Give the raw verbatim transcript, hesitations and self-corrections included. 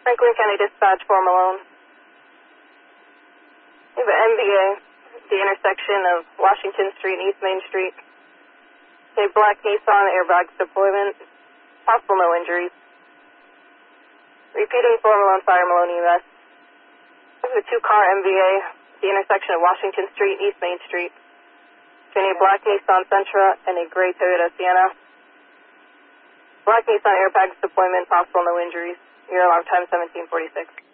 Franklin County Dispatch, four Malone. We have an M B A, the intersection of Washington Street and East Main Street. A black Nissan airbags deployment. Possible no injuries. Repeating four Malone Fire, Malone U S. This is a two-car M V A, the intersection of Washington Street and East Main Street. Between a black Nissan Sentra and a gray Toyota Sienna. Black Nissan airbags deployment, possible no injuries. Your alarm time seventeen forty-six.